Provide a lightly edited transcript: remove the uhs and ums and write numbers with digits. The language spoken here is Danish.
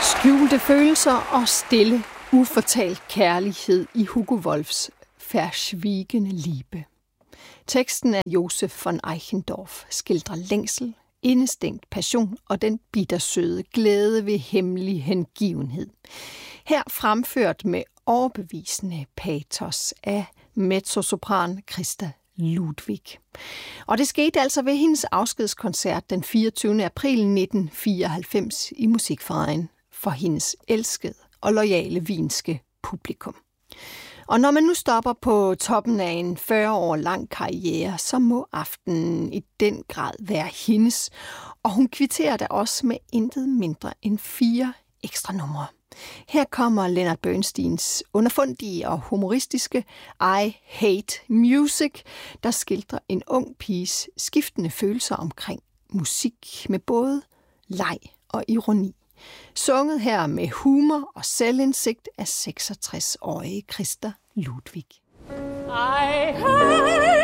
Skjulte følelser og stille, ufortalt kærlighed i Hugo Wolfs Verschwiegene Liebe. Teksten af Josef von Eichendorff skildrer længsel, indestængt passion og den bittersøde glæde ved hemmelig hengivenhed. Her fremført med overbevisende patos af mezzosopran Christa Ludwig. Og det skete altså ved hendes afskedskoncert den 24. april 1994 i Musikverein for hendes elskede og loyale wienske publikum. Og når man nu stopper på toppen af en 40 år lang karriere, så må aftenen i den grad være hendes, og hun kvitterer da også med intet mindre end 4 ekstra numre. Her kommer Leonard Bernsteins underfundige og humoristiske I Hate Music, der skildrer en ung piges skiftende følelser omkring musik med både leg og ironi. Sunget her med humor og selvindsigt af 66-årige Christa Ludwig. I hate